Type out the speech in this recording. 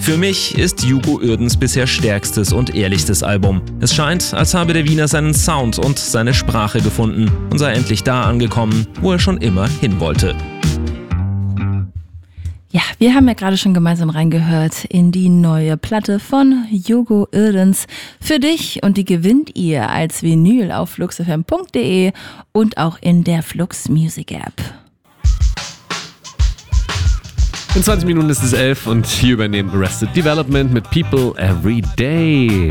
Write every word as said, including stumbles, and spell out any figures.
Für mich ist Hugo Uerdens bisher stärkstes und ehrlichstes Album. Es scheint, als habe der Wiener seinen Sound und seine Sprache gefunden und sei endlich da angekommen, wo er schon immer hin wollte. Ja, wir haben ja gerade schon gemeinsam reingehört in die neue Platte von Hugo Uerdens für dich, und die gewinnt ihr als Vinyl auf flux f m punkt d e und auch in der Flux Music App. In zwanzig Minuten ist es elf und hier übernehmen Arrested Development mit People Every Day.